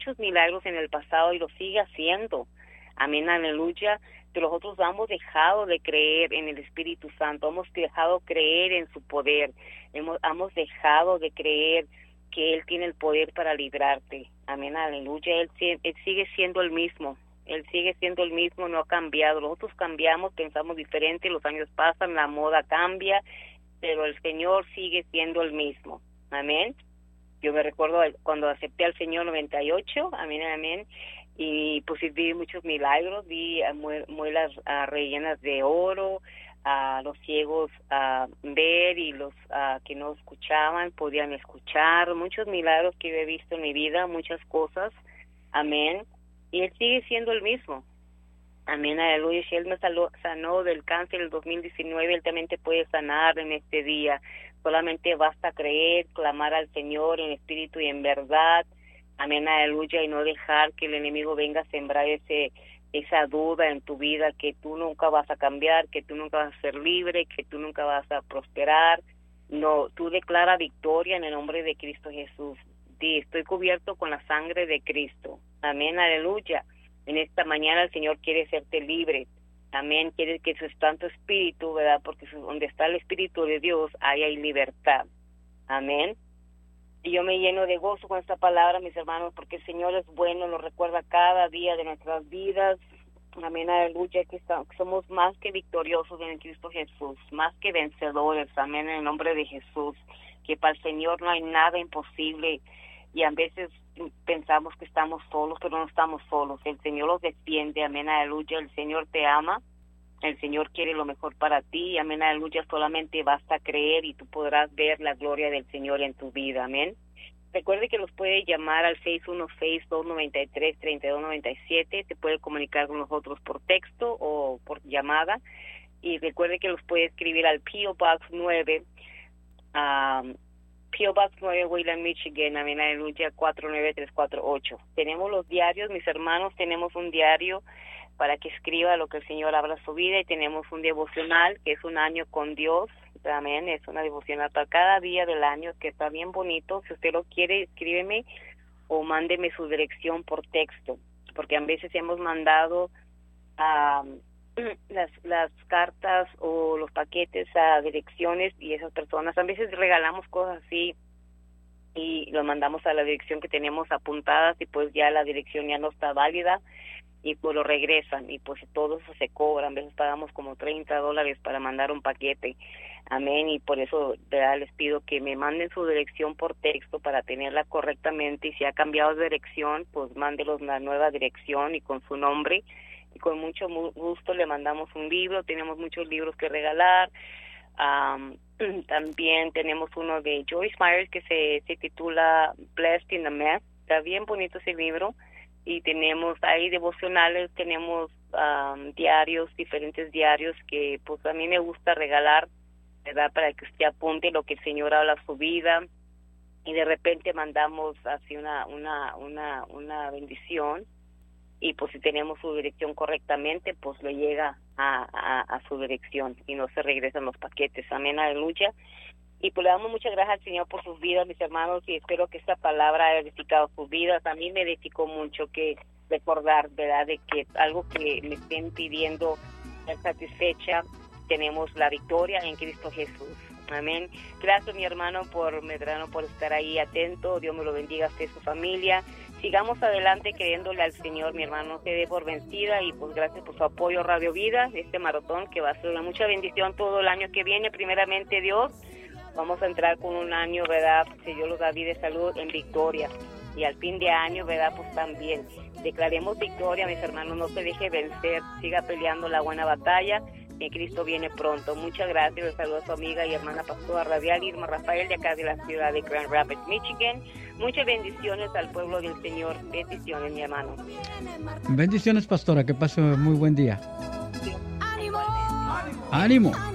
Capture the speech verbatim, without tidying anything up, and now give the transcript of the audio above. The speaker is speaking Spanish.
muchos milagros en el pasado y lo sigue haciendo. Amén, aleluya. Pero nosotros hemos dejado de creer en el Espíritu Santo, hemos dejado de creer en su poder, hemos, hemos dejado de creer que Él tiene el poder para librarte. Amén, aleluya. Él, él sigue siendo el mismo, Él sigue siendo el mismo, no ha cambiado. Nosotros cambiamos, pensamos diferente, los años pasan, la moda cambia, pero el Señor sigue siendo el mismo. Amén. Yo me recuerdo cuando acepté al Señor noventa y ocho, amén, amén, y pues vi muchos milagros, vi muelas uh, rellenas de oro, a uh, los ciegos a uh, ver y los uh, que no escuchaban podían escuchar, muchos milagros que he visto en mi vida, muchas cosas, amén, y Él sigue siendo el mismo. Amén, aleluya. Si Él me saló, sanó del cáncer el dos mil diecinueve, Él también te puede sanar en este día. Solamente basta creer, clamar al Señor en espíritu y en verdad. Amén, aleluya. Y no dejar que el enemigo venga a sembrar ese esa duda en tu vida, que tú nunca vas a cambiar, que tú nunca vas a ser libre, que tú nunca vas a prosperar. No, tú declara victoria en el nombre de Cristo Jesús. Di, estoy cubierto con la sangre de Cristo. Amén, aleluya. En esta mañana el Señor quiere hacerte libre. Amén. Quiere que su Santo Espíritu, ¿verdad? Porque donde está el Espíritu de Dios, ahí hay libertad. Amén. Y yo me lleno de gozo con esta palabra, mis hermanos, porque el Señor es bueno, nos recuerda cada día de nuestras vidas. Amén, aleluya, que somos más que victoriosos en Cristo Jesús, más que vencedores. Amén, en el nombre de Jesús. Que para el Señor no hay nada imposible. Y a veces pensamos que estamos solos, pero no estamos solos. El Señor los defiende, amén, aleluya. El Señor te ama, el Señor quiere lo mejor para ti, amén, aleluya. Solamente basta creer y tú podrás ver la gloria del Señor en tu vida, amén. Recuerde que los puede llamar al seis uno seis, dos nueve tres, tres dos nueve siete, te puede comunicar con nosotros por texto o por llamada, y recuerde que los puede escribir al P O Box nueve, um, P O Box nueve, Wayland, Michigan, amén, aleluya, cuatro nueve tres cuatro ocho. Tenemos los diarios, mis hermanos, tenemos un diario para que escriba lo que el Señor habla a su vida, y tenemos un devocional que es un año con Dios, amén, es una devocional para cada día del año que está bien bonito. Si usted lo quiere, escríbeme o mándeme su dirección por texto, porque a veces hemos mandado a... Um, las las cartas o los paquetes a direcciones y esas personas, a veces regalamos cosas así y lo mandamos a la dirección que tenemos apuntadas y pues ya la dirección ya no está válida y pues lo regresan y pues todo eso se cobra. A veces pagamos como treinta dólares para mandar un paquete, amén, y por eso ¿verdad? Les pido que me manden su dirección por texto para tenerla correctamente, y si ha cambiado de dirección pues mándelos la nueva dirección y con su nombre, y con mucho gusto le mandamos un libro. Tenemos muchos libros que regalar. Um, también tenemos uno de Joyce Meyer que se, se titula Blessed in the Mess. Está bien bonito ese libro. Y tenemos ahí devocionales, tenemos um, diarios, diferentes diarios que pues a mí me gusta regalar, ¿verdad? Para que usted apunte lo que el Señor habla a su vida. Y de repente mandamos así una, una, una, una bendición. Y pues si tenemos su dirección correctamente, pues le llega a, a, a su dirección y no se regresan los paquetes. Amén, aleluya. Y pues le damos muchas gracias al Señor por sus vidas, mis hermanos, y espero que esta palabra haya edificado sus vidas. A mí me edificó mucho que recordar, ¿verdad?, de que algo que me estén pidiendo ser satisfecha, tenemos la victoria en Cristo Jesús. Amén. Gracias, mi hermano, por Medrano, por estar ahí atento. Dios me lo bendiga a usted y su familia. Sigamos adelante creyéndole al Señor, mi hermano, no se dé por vencida, y pues gracias por su apoyo a Radio Vida, este maratón que va a ser una mucha bendición todo el año que viene, primeramente Dios. Vamos a entrar con un año, ¿verdad?, si Dios nos da vida y salud, en victoria, y al fin de año, ¿verdad?, pues también declaremos victoria, mis hermanos, no se deje vencer, siga peleando la buena batalla, que Cristo viene pronto. Muchas gracias, les saludo a su amiga y hermana pastora radial Irma Rafael, de acá de la ciudad de Grand Rapids, Michigan. Muchas bendiciones al pueblo del Señor. Bendiciones, mi hermano. Bendiciones, pastora, que pase muy buen día. ¡Ánimo! ¡Ánimo!